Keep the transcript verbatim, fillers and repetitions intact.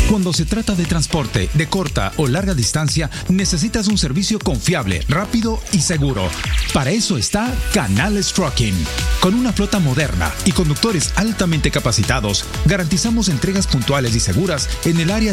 Cuando se trata de transporte de corta o larga distancia, necesitas un servicio confiable, rápido y seguro. Para eso está Canales Trucking. Con una flota moderna y conductores altamente capacitados, garantizamos entregas puntuales y seguras en el área